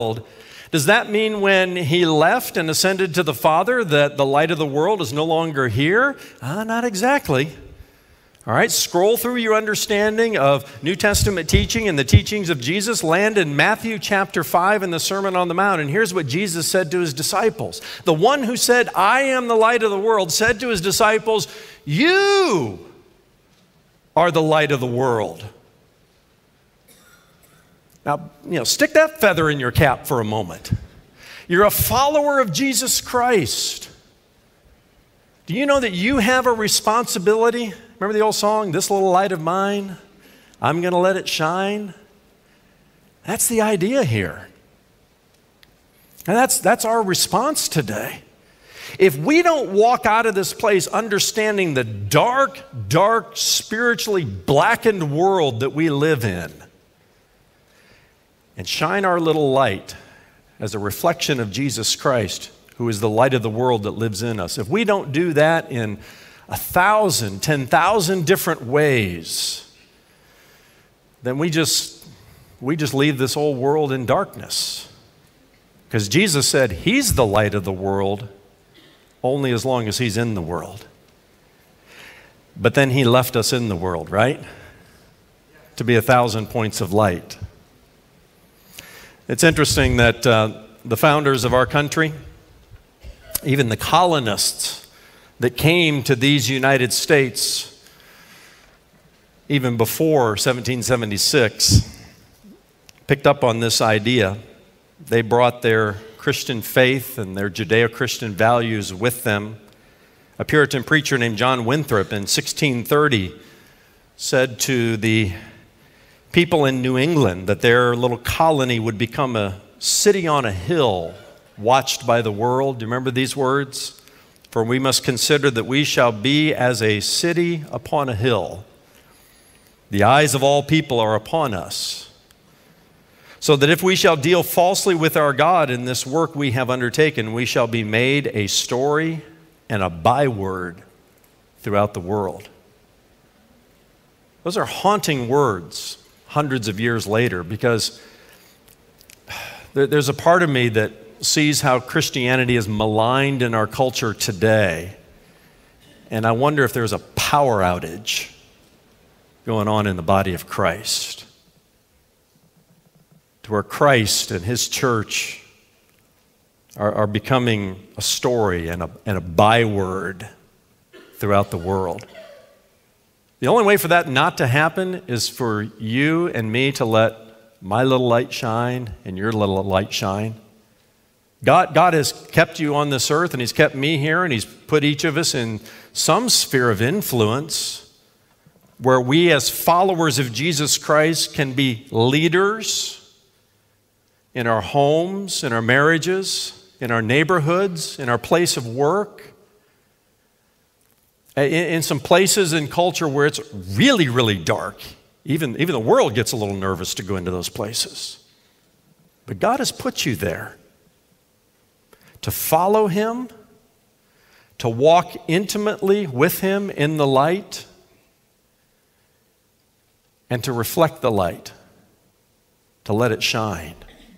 Does that mean when he left and ascended to the Father that the light of the world is no longer here? Not exactly. All right, scroll through your understanding of New Testament teaching and the teachings of Jesus. Land in Matthew chapter 5 in the Sermon on the Mount. And here's what Jesus said to his disciples. The one who said, "I am the light of the world," said to his disciples, "You are the light of the world." Now, stick that feather in your cap for a moment. You're a follower of Jesus Christ. Do you know that you have a responsibility? Remember the old song, "This little light of mine, I'm going to let it shine"? That's the idea here. And that's our response today. If we don't walk out of this place understanding the dark, spiritually blackened world that we live in, and shine our little light as a reflection of Jesus Christ, who is the light of the world that lives in us, if we don't do that in 1,000, 10,000 different ways, then we just leave this old world in darkness. Because Jesus said he's the light of the world only as long as he's in the world. But then he left us in the world, right? To be 1,000 points of light. It's interesting that the founders of our country, even the colonists that came to these United States even before 1776, picked up on this idea. They brought their Christian faith and their Judeo-Christian values with them. A Puritan preacher named John Winthrop in 1630 said to the people in New England that their little colony would become a city on a hill watched by the world. Do you remember these words? "For we must consider that we shall be as a city upon a hill. The eyes of all people are upon us. So that if we shall deal falsely with our God in this work we have undertaken, we shall be made a story and a byword throughout the world." Those are haunting words hundreds of years later, because there's a part of me that sees how Christianity is maligned in our culture today, and I wonder if there's a power outage going on in the body of Christ, to where Christ and his church are becoming a story and a byword throughout the world. The only way for that not to happen is for you and me to let my little light shine and your little light shine. God has kept you on this earth, and he's kept me here, and he's put each of us in some sphere of influence where we as followers of Jesus Christ can be leaders in our homes, in our marriages, in our neighborhoods, in our place of work, in some places in culture where it's really, really dark. Even the world gets a little nervous to go into those places. But God has put you there to follow him, to walk intimately with him in the light, and to reflect the light, to let it shine.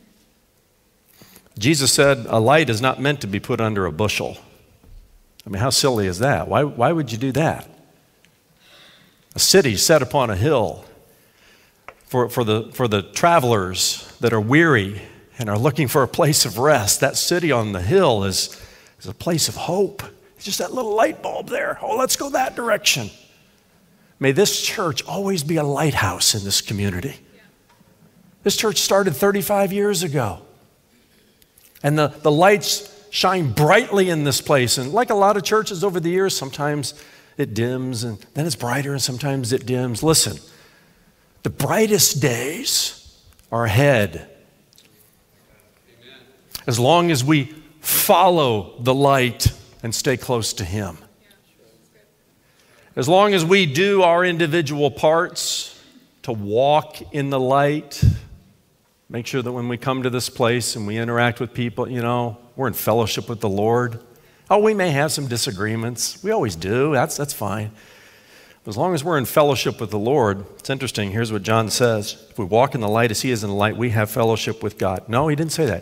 Jesus said a light is not meant to be put under a bushel. I mean, how silly is that? Why would you do that? A city set upon a hill for the travelers that are weary and are looking for a place of rest. That city on the hill is a place of hope. It's just that little light bulb there. Oh, let's go that direction. May this church always be a lighthouse in this community. This church started 35 years ago. And the lights shine brightly in this place. And like a lot of churches over the years, sometimes it dims and then it's brighter and sometimes it dims. Listen, the brightest days are ahead. Amen. As long as we follow the light and stay close to him. As long as we do our individual parts to walk in the light, make sure that when we come to this place and we interact with people, we're in fellowship with the Lord. Oh, we may have some disagreements. We always do. That's fine. As long as we're in fellowship with the Lord, it's interesting. Here's what John says. If we walk in the light as he is in the light, we have fellowship with God. No, he didn't say that.